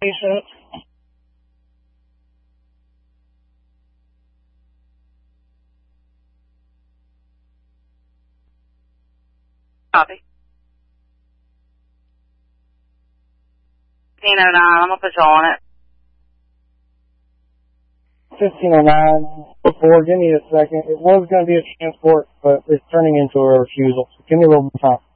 patient. Copy. 1509, I'm going to put you on it. 1509, before, give me a second. It was going to be a transport, but it's turning into a refusal. So give me a little more time.